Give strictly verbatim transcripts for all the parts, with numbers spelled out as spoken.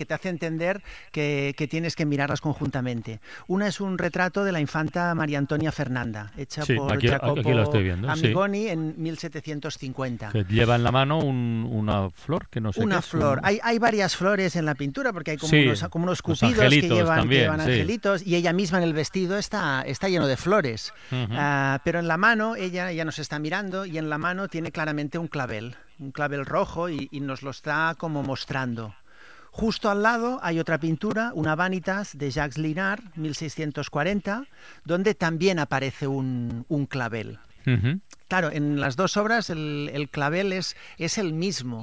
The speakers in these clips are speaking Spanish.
te hace entender que, que tienes que mirarlas conjuntamente. Una es un retrato de la infanta María Antonia Fernanda, hecha sí, por aquí, Jacopo aquí lo estoy viendo, Amigoni sí. en mil setecientos cincuenta. Que lleva en la mano un, una flor, que no sé Una qué es. flor. Un... Hay, hay varias flores en la pintura, porque hay como, sí, unos, como unos los cupidos que llevan, también, que llevan sí. angelitos, y ella misma en el vestido está, está lleno de flores. Uh-huh. Uh, pero en la mano, ella, ella nos está mirando, y en la mano tiene claramente un clavel, un clavel rojo, y, y nos lo está como mostrando. Justo al lado hay otra pintura, una Vanitas de Jacques Linard, mil seiscientos cuarenta, donde también aparece un, un clavel. Uh-huh. Claro, en las dos obras el, el clavel es, es el mismo.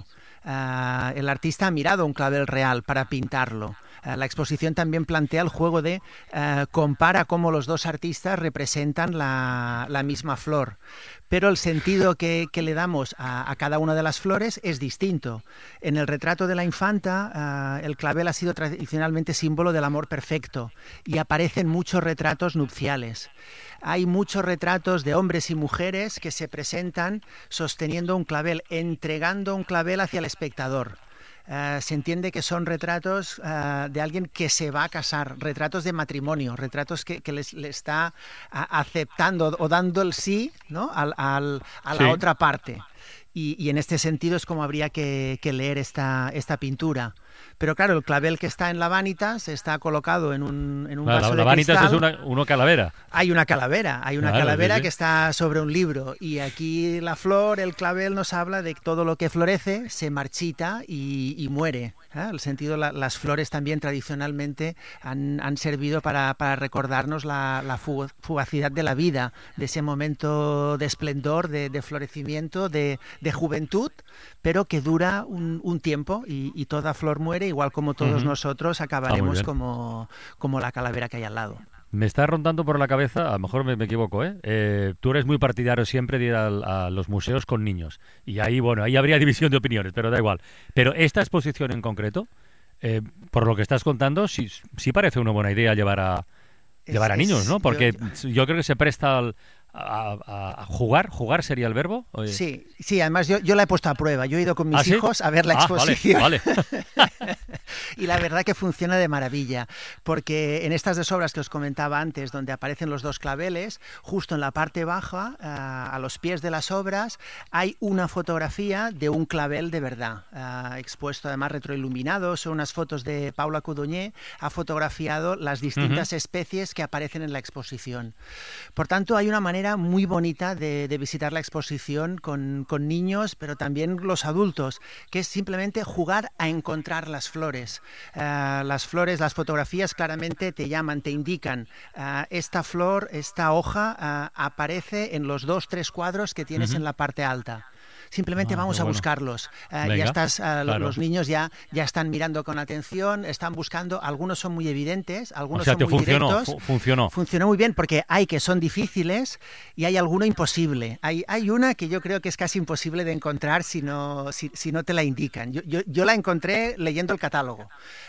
Uh, el artista ha mirado un clavel real para pintarlo. Uh, la exposición también plantea el juego de uh, compara cómo los dos artistas representan la, la misma flor, pero el sentido que, que le damos a, a cada una de las flores es distinto. En el retrato de la infanta, uh, el clavel ha sido tradicionalmente símbolo del amor perfecto y aparecen muchos retratos nupciales. Hay muchos retratos de hombres y mujeres que se presentan sosteniendo un clavel, entregando un clavel hacia el espectador. Uh, se entiende que son retratos uh, de alguien que se va a casar, retratos de matrimonio, retratos que, que les, le está uh, aceptando o dando el sí, ¿no? al, al, a la sí. otra parte. Y, y en este sentido es como habría que, que leer esta, esta pintura. Pero claro, el clavel que está en la Vanitas está colocado en un, en un la, vaso la, de la Vanitas cristal. es una, una calavera. Hay una calavera, hay una claro, calavera sí, sí. que está sobre un libro. Y aquí la flor, el clavel, nos habla de que todo lo que florece se marchita y, y muere. ¿eh? El sentido, la, las flores también tradicionalmente han, han servido para, para recordarnos la, la fugacidad de la vida, de ese momento de esplendor, de, de florecimiento, de, de juventud, pero que dura un, un tiempo y, y toda flor muere, igual como todos uh-huh. nosotros acabaremos ah, como, como la calavera que hay al lado. Me está rondando por la cabeza, a lo mejor me, me equivoco, ¿eh? ¿eh? Tú eres muy partidario siempre de ir a, a los museos con niños. Y ahí, bueno, ahí habría división de opiniones, pero da igual. Pero esta exposición en concreto, eh, por lo que estás contando, sí, sí parece una buena idea llevar a, es, llevar a niños, ¿no? Porque yo, yo... yo creo que se presta al... A, a, a jugar, ¿jugar sería el verbo? Oye. Sí, sí, además yo, yo la he puesto a prueba. Yo he ido con mis ¿Ah, sí? hijos a ver la ah, exposición. Vale, vale. Y la verdad que funciona de maravilla, porque en estas dos obras que os comentaba antes, donde aparecen los dos claveles, justo en la parte baja, uh, a los pies de las obras, hay una fotografía de un clavel de verdad, uh, expuesto además retroiluminado. Son unas fotos de Paula Codogné, ha fotografiado las distintas uh-huh. especies que aparecen en la exposición. Por tanto, hay una manera muy bonita de, de visitar la exposición con, con niños, pero también los adultos, que es simplemente jugar a encontrar las flores. Uh, las flores, las fotografías claramente te llaman, te indican, uh, esta flor, esta hoja uh, aparece en los dos, tres cuadros que tienes uh-huh. en la parte alta. Simplemente ah, vamos a bueno. buscarlos. Uh, ya estás, uh, claro. Los niños ya, ya están mirando con atención, están buscando. Algunos son muy evidentes, algunos o sea, son te muy funcionó, directos. Fu- funcionó. Funcionó muy bien porque hay que son difíciles y hay alguno imposible. Hay, hay una que yo creo que es casi imposible de encontrar si no, si, si no te la indican. Yo, yo, yo la encontré leyendo el catálogo.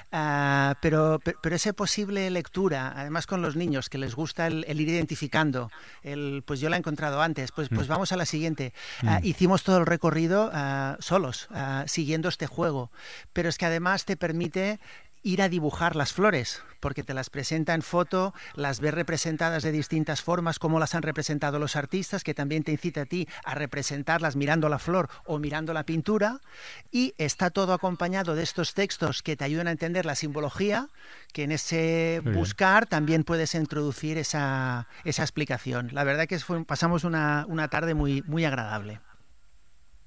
Uh, pero, pero esa posible lectura, además con los niños que les gusta el, el ir identificando, el, pues yo la he encontrado antes, pues, pues mm. vamos a la siguiente. Uh, mm. Hicimos todo el recorrido uh, solos, uh, siguiendo este juego, pero es que además te permite ir a dibujar las flores, porque te las presenta en foto, las ves representadas de distintas formas, como las han representado los artistas, que también te incita a ti a representarlas mirando la flor o mirando la pintura, y está todo acompañado de estos textos que te ayudan a entender la simbología, que en ese buscar también puedes introducir esa, esa explicación. La verdad que fue, pasamos una, una tarde muy, muy agradable.